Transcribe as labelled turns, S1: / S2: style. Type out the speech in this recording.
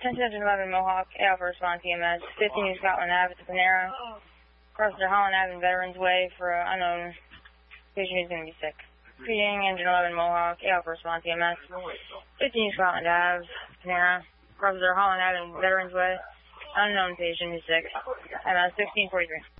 S1: 1011 Mohawk, AL for response EMS, 15 New Scotland Ave at the Panera. Cross the Holland Ave and Veterans Way for unknown patient who's going to be sick. Reading engine 11 Mohawk, AL for response EMS, 15 New Scotland Ave, Panera. Cross the Holland Ave and Veterans Way, unknown patient who's sick. MS 1643.